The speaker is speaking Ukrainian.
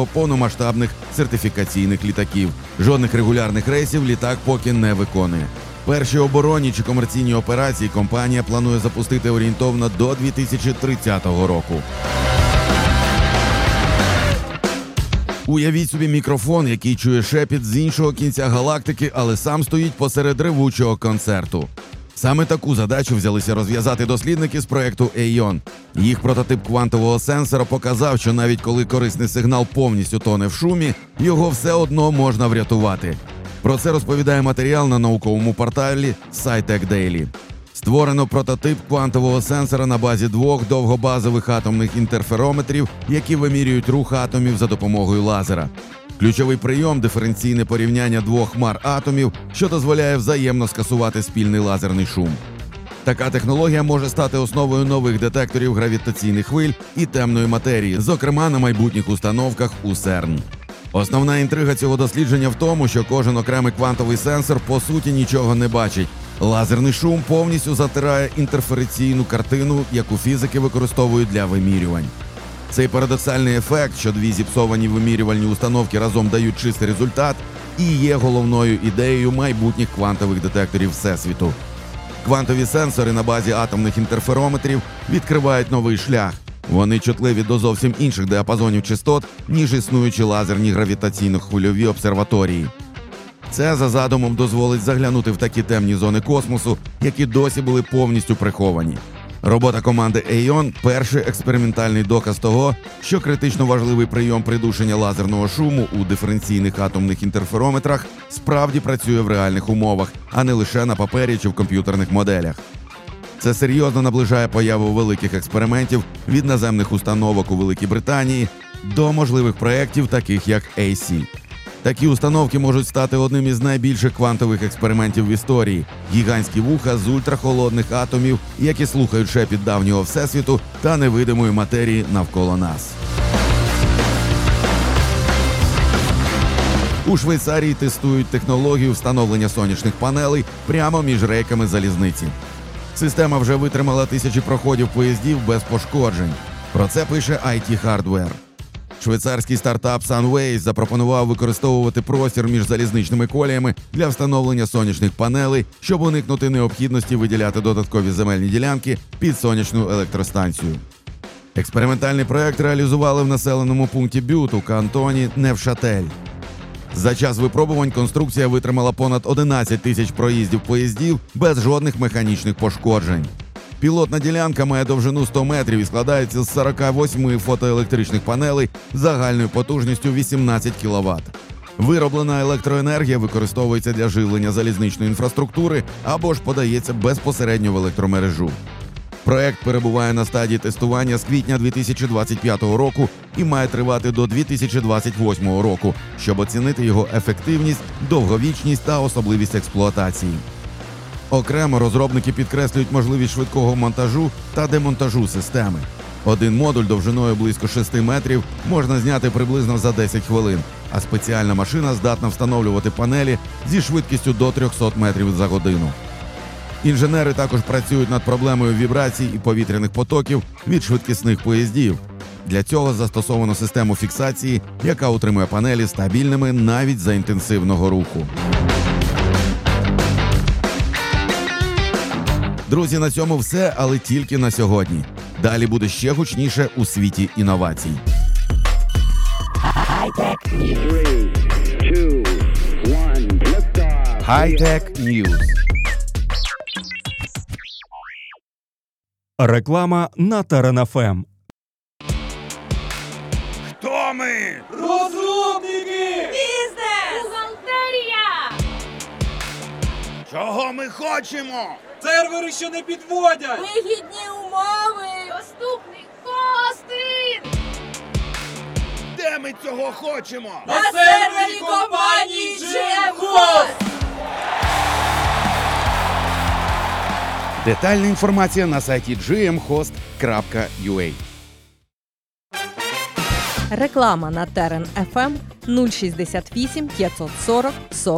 до повномасштабних сертифікаційних літаків. Жодних регулярних рейсів літак поки не виконує. Перші оборонні чи комерційні операції компанія планує запустити орієнтовно до 2030 року. Уявіть собі мікрофон, який чує шепіт з іншого кінця галактики, але сам стоїть посеред ревучого концерту. Саме таку задачу взялися розв'язати дослідники з проєкту Aion. Їх прототип квантового сенсора показав, що навіть коли корисний сигнал повністю тоне в шумі, його все одно можна врятувати. Про це розповідає матеріал на науковому порталі SciTech Daily. Створено прототип квантового сенсора на базі двох довгобазових атомних інтерферометрів, які вимірюють рух атомів за допомогою лазера. Ключовий прийом – диференційне порівняння двох хмар атомів, що дозволяє взаємно скасувати спільний лазерний шум. Така технологія може стати основою нових детекторів гравітаційних хвиль і темної матерії, зокрема на майбутніх установках у CERN. Основна інтрига цього дослідження в тому, що кожен окремий квантовий сенсор по суті нічого не бачить. Лазерний шум повністю затирає інтерференційну картину, яку фізики використовують для вимірювань. Цей парадоксальний ефект, що дві зіпсовані вимірювальні установки разом дають чистий результат, і є головною ідеєю майбутніх квантових детекторів Всесвіту. Квантові сенсори на базі атомних інтерферометрів відкривають новий шлях. Вони чутливі до зовсім інших діапазонів частот, ніж існуючі лазерні гравітаційно-хвильові обсерваторії. Це за задумом дозволить заглянути в такі темні зони космосу, які досі були повністю приховані. Робота команди Aion – перший експериментальний доказ того, що критично важливий прийом придушення лазерного шуму у диференційних атомних інтерферометрах справді працює в реальних умовах, а не лише на папері чи в комп'ютерних моделях. Це серйозно наближає появу великих експериментів від наземних установок у Великій Британії до можливих проєктів, таких як AC. Такі установки можуть стати одним із найбільших квантових експериментів в історії – гігантські вуха з ультрахолодних атомів, які слухають шепіт давнього Всесвіту та невидимої матерії навколо нас. У Швейцарії тестують технологію встановлення сонячних панелей прямо між рейками залізниці. Система вже витримала тисячі проходів поїздів без пошкоджень. Про це пише IT Hardware. Швейцарський стартап Sunways запропонував використовувати простір між залізничними коліями для встановлення сонячних панелей, щоб уникнути необхідності виділяти додаткові земельні ділянки під сонячну електростанцію. Експериментальний проект реалізували в населеному пункті Бют у кантоні Невшатель. За час випробувань конструкція витримала понад 11 тисяч проїздів поїздів без жодних механічних пошкоджень. Пілотна ділянка має довжину 100 метрів і складається з 48 фотоелектричних панелей загальною потужністю 18 кВт. Вироблена електроенергія використовується для живлення залізничної інфраструктури або ж подається безпосередньо в електромережу. Проект перебуває на стадії тестування з квітня 2025 року і має тривати до 2028 року, щоб оцінити його ефективність, довговічність та особливість експлуатації. Окремо розробники підкреслюють можливість швидкого монтажу та демонтажу системи. Один модуль довжиною близько 6 метрів можна зняти приблизно за 10 хвилин, а спеціальна машина здатна встановлювати панелі зі швидкістю до 300 метрів за годину. Інженери також працюють над проблемою вібрацій і повітряних потоків від швидкісних поїздів. Для цього застосовано систему фіксації, яка утримує панелі стабільними навіть за інтенсивного руху. Друзі, на цьому все, але тільки на сьогодні. Далі буде ще гучніше у світі інновацій. High-Tech News. Реклама на Terran FM. Хто ми? Розробники! Бізнес! Бухгалтерія! Чого ми хочемо? Сервери, що не підводять! Вигідні умови! Доступний хостинг! Де ми цього хочемо? На сервері компанії GM Host! Детальна інформація на сайті gmhost.ua. Реклама на Terran FM 068 540 40